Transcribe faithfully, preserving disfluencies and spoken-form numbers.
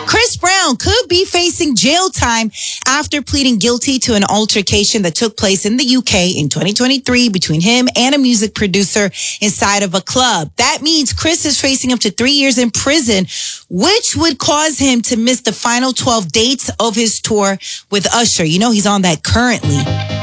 Chris Brown could be facing jail time after pleading guilty to an altercation that took place in the U K in twenty twenty-three between him and a music producer inside of a club. That means Chris is facing up to three years in prison, which would cause him to miss the final twelve dates of his tour with Usher. You know, he's on that currently.